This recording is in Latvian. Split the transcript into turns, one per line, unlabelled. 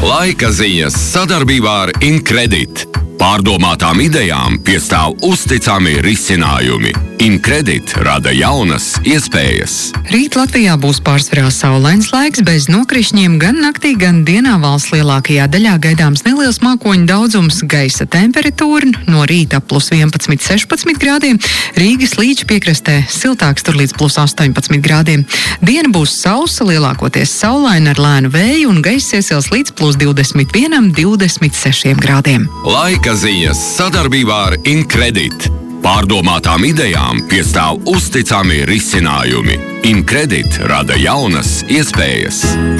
Laika ziņas sadarbībā ar Incredit. Pārdomātām idejām piestāv uzticami risinājumi. Incredit rada jaunas iespējas.
Rīt Latvijā būs pārsvarā saulains laiks bez nokrišņiem, gan naktī, gan dienā valsts lielākajā daļā gaidāms neliels mākoņu daudzums, gaisa temperatūra no rīta plus 11–16 grādiem, Rīgas līča piekrastē siltāks tur līdz plus 18 grādiem. Diena būs sausa, lielākoties saulaina ar lēnu vēju un gaiss iesils līdz plus 21–26 grādiem.
Laika ziņas sadarbībā ar Incredit. Pārdomātām idejām piestāv uzticami risinājumi. Incredit rada jaunas iespējas.